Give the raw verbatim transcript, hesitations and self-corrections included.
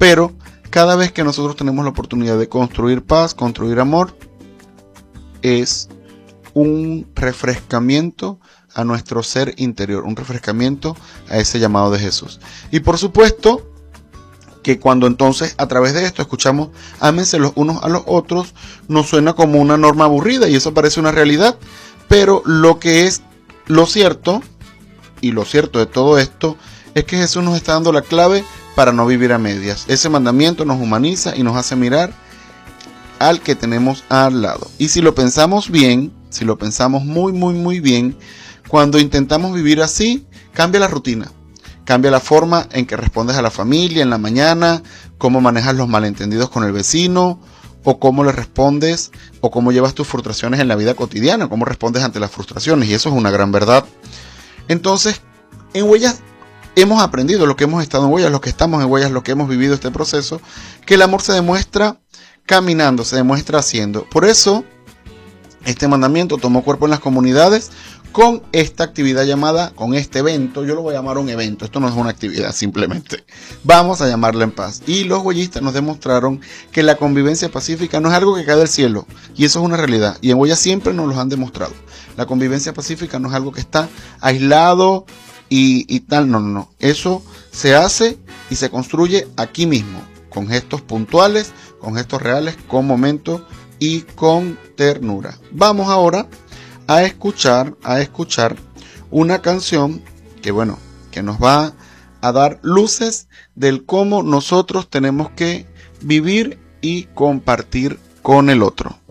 Pero cada vez que nosotros tenemos la oportunidad de construir paz, construir amor, es un refrescamiento a nuestro ser interior, un refrescamiento a ese llamado de Jesús. Y por supuesto que cuando entonces a través de esto escuchamos ámense los unos a los otros, nos suena como una norma aburrida y eso parece una realidad, pero lo que es lo cierto, y lo cierto de todo esto, es que Jesús nos está dando la clave para no vivir a medias. Ese mandamiento nos humaniza y nos hace mirar al que tenemos al lado. Y si lo pensamos bien, si lo pensamos muy muy muy bien, cuando intentamos vivir así, cambia la rutina. Cambia la forma en que respondes a la familia en la mañana, cómo manejas los malentendidos con el vecino, o cómo le respondes, o cómo llevas tus frustraciones en la vida cotidiana, cómo respondes ante las frustraciones, y eso es una gran verdad. Entonces, en Huellas hemos aprendido, lo que hemos estado en Huellas, los que estamos en Huellas, los que hemos vivido este proceso, que el amor se demuestra caminando, se demuestra haciendo. Por eso, este mandamiento tomó cuerpo en las comunidades, con esta actividad llamada, con este evento, yo lo voy a llamar un evento, esto no es una actividad simplemente, vamos a llamarla en paz. Y los huellistas nos demostraron que la convivencia pacífica no es algo que cae del cielo, y eso es una realidad, y en Huellas siempre nos lo han demostrado. La convivencia pacífica no es algo que está aislado y, y tal, no, no, no, eso se hace y se construye aquí mismo, con gestos puntuales, con gestos reales, con momentos y con ternura. Vamos ahora a escuchar, a escuchar una canción que, bueno, que nos va a dar luces del cómo nosotros tenemos que vivir y compartir con el otro.